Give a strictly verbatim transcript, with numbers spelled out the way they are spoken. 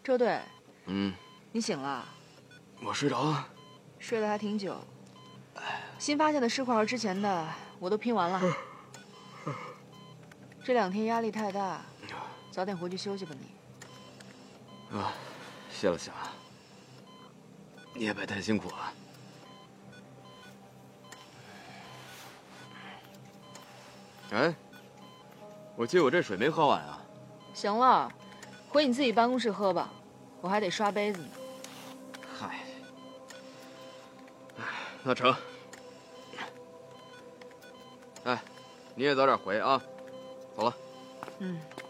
周队， 嗯， 你醒了？ 我睡着了， 睡得还挺久。新发现的尸块和之前的我都拼完了。这两天压力太大，早点回去休息吧你。 啊，谢了谢了，你也别太辛苦了。哎，我记得我这水没喝完啊。 行了，回你自己办公室喝吧，我还得刷杯子呢。 嗨，那成。哎，你也早点回啊，走了。 嗯。